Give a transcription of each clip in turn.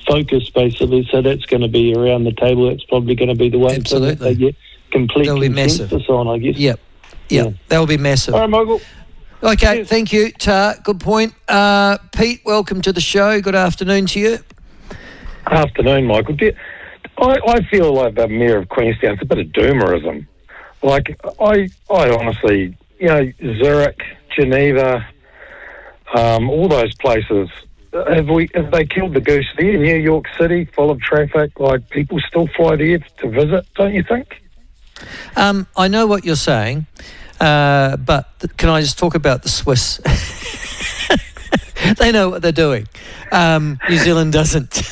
focus, basically. So that's going to be around the table. That's probably going to be the one Absolutely. thing that they get complete That'll be consensus massive. on, I guess. Yep. Yeah. That'll be massive. All right, Michael. Okay, Cheers. thank you, Tar. Good point. Pete, welcome to the show. Good afternoon to you. Afternoon, Michael. I feel like the Mayor of Queenstown's a bit of doomerism. Like, I honestly, Zurich, Geneva, all those places, have they killed the goose there? New York City, full of traffic, like people still fly there to visit, don't you think? I know what you're saying, but can I just talk about the Swiss? They know what they're doing. New Zealand doesn't.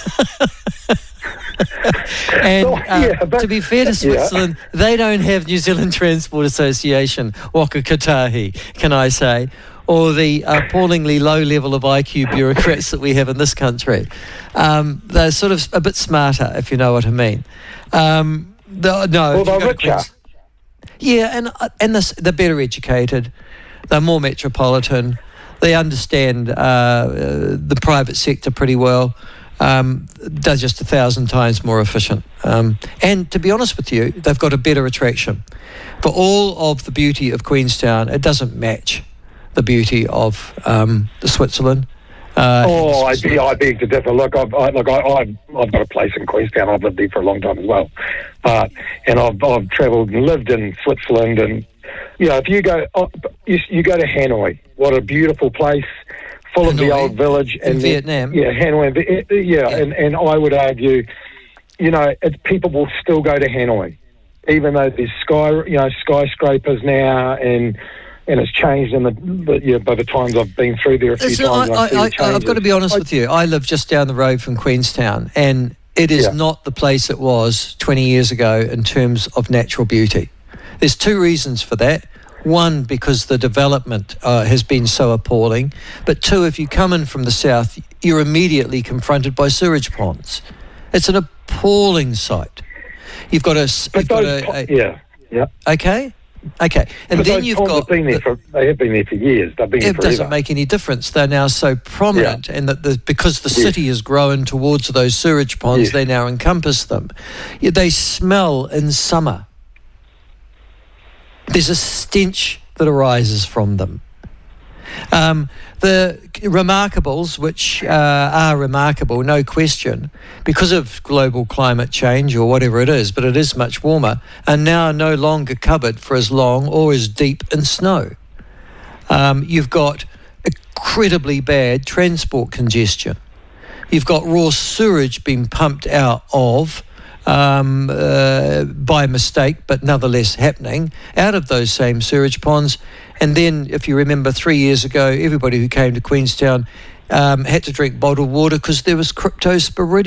And to be fair to Switzerland, they don't have New Zealand Transport Association, Waka Kotahi, can I say, or the appallingly low level of IQ bureaucrats that we have in this country. They're sort of a bit smarter, if you know what I mean. Well, they're richer. Yeah, and they're better educated. They're more metropolitan. They understand the private sector pretty well. They're just 1,000 times more efficient. And to be honest with you, they've got a better attraction. For all of the beauty of Queenstown, it doesn't match the beauty of the Switzerland. I beg to differ. Look, I've got a place in Queenstown. I've lived there for a long time as well, and I've travelled and lived in Switzerland. And if you go to Hanoi, what a beautiful place, full Hanoi, of the old village in Vietnam. Yeah, Hanoi. And I would argue, people will still go to Hanoi, even though there's skyscrapers now and it's changed by the times I've been through there a few times. I've got to be honest with you. I live just down the road from Queenstown, and it is not the place it was 20 years ago in terms of natural beauty. There's two reasons for that. One, because the development has been so appalling. But two, if you come in from the south, you're immediately confronted by sewage ponds. It's an appalling sight. You've got Okay. And but then those you've ponds got... they have been there for years. They've been there forever. It doesn't make any difference. They're now so prominent, and that because the city has grown towards those sewage ponds, they now encompass them. They smell in summer. There's a stench that arises from them. The remarkables, which are remarkable, no question, because of global climate change or whatever it is, but it is much warmer, are now no longer covered for as long or as deep in snow. You've got incredibly bad transport congestion. You've got raw sewage being pumped out of by mistake, but nonetheless happening, out of those same sewage ponds. And then, if you remember, 3 years ago, everybody who came to Queenstown had to drink bottled water because there was cryptosporidium